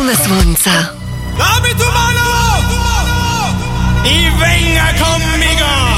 pełne słońca. Damy tu mano! I venga conmigo!